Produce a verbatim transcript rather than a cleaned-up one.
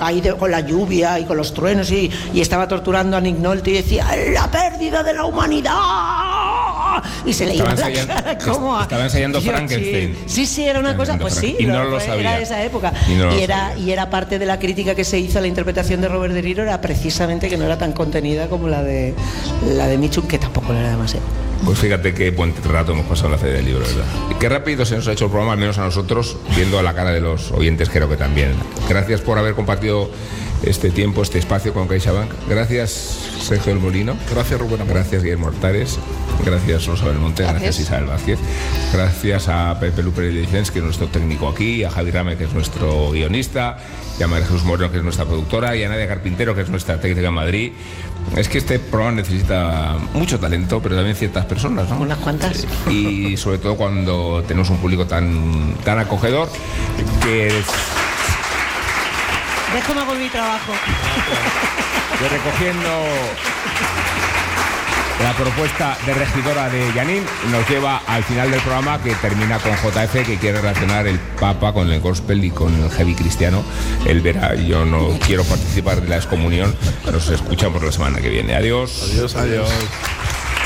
ahí de, con la lluvia y con los truenos y, y estaba torturando a Nick Nolte y decía la pérdida de la humanidad y se le iba la cara como a, estaba ensayando Frankenstein. Sí, sí, era una cosa, pues sí, y no lo sabía. Era de esa época y, no y era y era parte de la crítica que se hizo a la interpretación de Robert De Niro, era precisamente que no era tan contenida como la de la de Mitchum, que tampoco era demasiado. Pues fíjate qué buen rato hemos pasado en la Feria del Libro, ¿verdad? Y qué rápido se nos ha hecho el programa, al menos a nosotros, viendo a la cara de los oyentes, creo que también. Gracias por haber compartido este tiempo, este espacio con CaixaBank. Gracias, Sergio del Molino. Gracias, Rubén Amor. Gracias, Guillermo Hortares. Gracias, Rosa Belmonte. Gracias, gracias Isabel Vázquez. Gracias a Pepe Luper Licens, que es nuestro técnico aquí, a Javi Rame, que es nuestro guionista, y a María Jesús Moreno, que es nuestra productora, y a Nadia Carpintero, que es nuestra técnica en Madrid. Es que este programa necesita mucho talento, pero también ciertas personas, ¿no? Unas cuantas. Y sobre todo cuando tenemos un público tan, tan acogedor que... Es... ¿Ves cómo hago mi trabajo? De recogiendo la propuesta de regidora de Yanin, nos lleva al final del programa, que termina con J F, que quiere relacionar el Papa con el gospel y con el heavy cristiano. Él verá, yo no quiero participar de la excomunión. Nos escuchamos la semana que viene. Adiós. Adiós, adiós.